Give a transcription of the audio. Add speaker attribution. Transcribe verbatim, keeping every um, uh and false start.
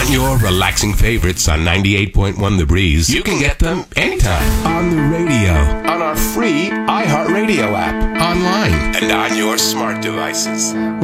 Speaker 1: want your relaxing favorites on ninety-eight point one The Breeze, you can get them anytime on the radio, on our free iHeartRadio app, online, and on your smart devices.